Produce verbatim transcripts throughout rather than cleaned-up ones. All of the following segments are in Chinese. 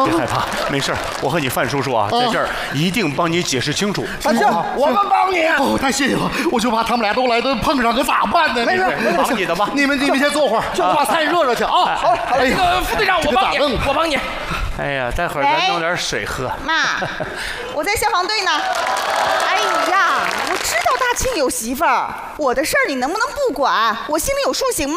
别害怕，没事，我和你范叔叔啊，在这儿一定帮你解释清楚。 行，我们帮你。 哦，太谢谢了，我就怕他们俩都来都碰上，可咋办呢？ 没事， 忙你的吧。 你们你们先坐会儿，就把菜热热去啊。 好，这个副队长，我帮你，我帮你。 哎呀，待会儿咱弄点水喝。 妈，我在消防队呢。哎呀，我知道大庆有媳妇儿，我的事儿你能不能不管？我心里有数，行吗？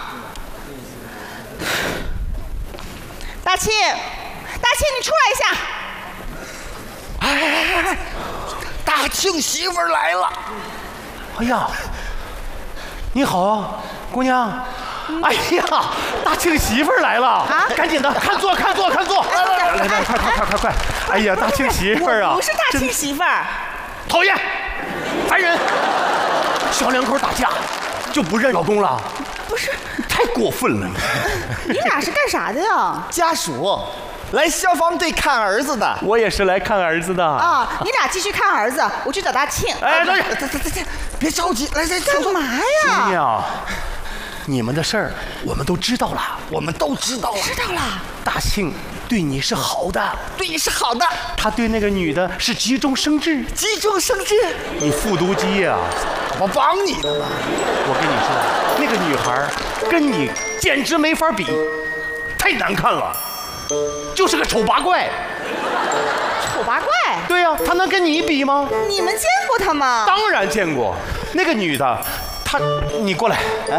大庆，大庆，你出来一下。 哎哎哎，大庆媳妇儿来了。 哎呀，你好，姑娘。哎呀，大庆媳妇儿来了啊！赶紧的，看座，看座，看座！来来来来，快快快快快！哎呀，大庆媳妇儿啊！ 我不是大庆媳妇儿， 讨厌，烦人！小两口打架就不认老公了？ 不是， 太过分了！ 你俩是干啥的呀？ 家属，来消防队看儿子的。 我也是来看儿子的啊！你俩继续看儿子，我去找大庆。 哎，等等等等等，别着急，来来， 干嘛呀？ 姑娘。你们的事儿我们都知道了， 我们都知道了。 知道了。 大庆对你是好的， 对你是好的。 他对那个女的是急中生智， 急中生智。 你复读机呀、啊， 我帮你的嘛。 我跟你说，那个女孩跟你简直没法比，太难看了，就是个丑八怪。 丑八怪？ 对呀、啊，她能跟你比吗？ 你们见过她吗？ 当然见过。那个女的，她，你过来啊。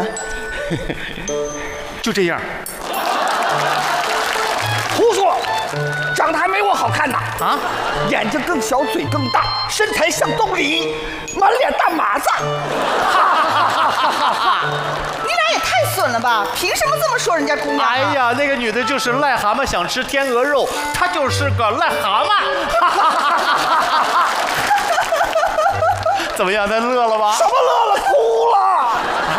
就这样， 胡说，长得还没我好看呢啊！ 眼睛更小，嘴更大，身材像冻梨，满脸大麻子。 你俩也太损了吧！凭什么这么说人家姑娘、啊？ 哎呀，那个女的就是癞蛤蟆想吃天鹅肉，她就是个癞蛤蟆。怎么样？她乐了吧？ 什么乐了？哭了。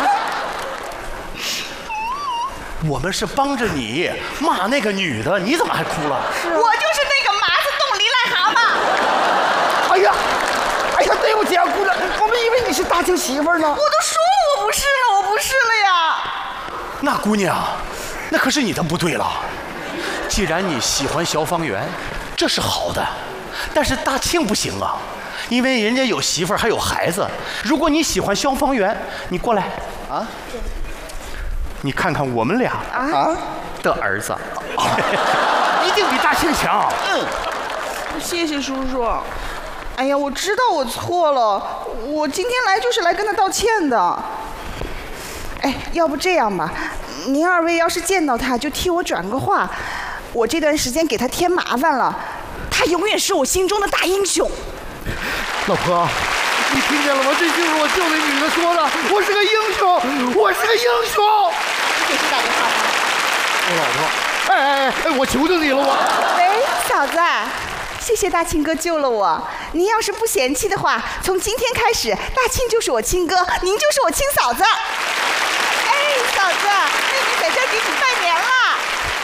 我们是帮着你骂那个女的，你怎么还哭了？ 我就是那个麻子冻梨癞蛤蟆。 哎呀，哎呀，对不起啊，姑娘，我们以为你是大庆媳妇儿呢。 我都说了我不是了，我不是了呀。 那姑娘，那可是你的不对了。既然你喜欢消防员，这是好的，但是大庆不行啊，因为人家有媳妇儿还有孩子。如果你喜欢消防员，你过来啊。你看看我们俩啊的儿子，一定比大庆强。 嗯，谢谢叔叔。哎呀，我知道我错了，我今天来就是来跟他道歉的。哎，要不这样吧，您二位要是见到他，就替我转个话，我这段时间给他添麻烦了，他永远是我心中的大英雄。 老婆。你听见了吗？这就是我救那女的说的，我是个英雄，我是个英雄。 你给谁打电话？ 我老婆，哎哎哎，我求求你了，我。 喂，嫂子，谢谢大庆哥救了我。您要是不嫌弃的话，从今天开始，大庆就是我亲哥，您就是我亲嫂子。哎，嫂子，妹妹在这儿给你拜年了。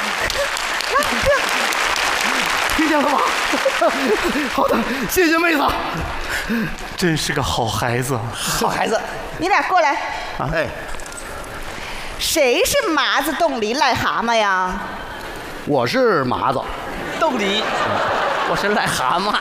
听见了吗？好的，谢谢妹子。 真是个好孩子， 好孩子。 你俩过来。 啊， 哎， 谁是麻子冻梨癞蛤蟆呀？ 我是麻子， 冻梨， 我是癞蛤蟆。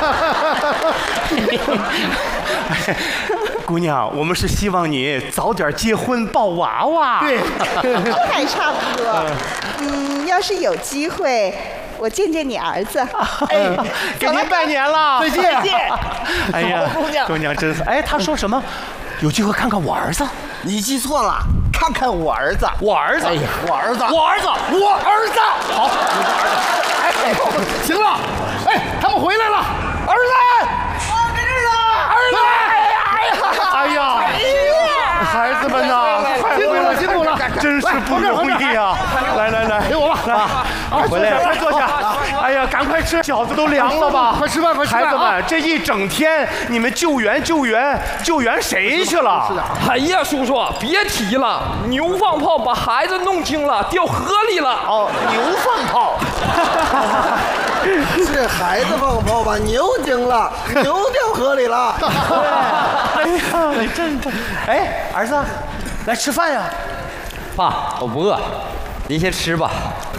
姑娘，我们是希望你早点结婚抱娃娃。 对， 还差不多。嗯，要是有机会。我见见你儿子， 哎，给您拜年了， 再见， 再见。 哎呀， 姑娘， 姑娘真好。哎，他说什么？有机会看看我儿子？ 你记错了，看看我儿子， 我儿子， 哎呀，我儿子， 我儿子， 我儿子。 好，你的儿子。 哎，行了，哎，他们回来了，儿子， 我跟着呢， 儿子， 哎呀，哎呀，孩子们呐， 辛苦了，辛苦了， 真是不容易啊！来来来， 给我吧， 来，回来，快坐下。哎呀，赶快吃，饺子都凉了吧？ 快吃饭，快吃饭！ 孩子们，这一整天你们救援救援救援谁去了？ 是的。 哎呀，叔叔，别提了，牛放炮把孩子弄惊了，掉河里了。 哦，牛放炮。 是孩子放炮把牛惊了，牛掉河里了。 哎呀，你真真，哎，儿子，来吃饭呀！ 爸，我不饿，您先吃吧。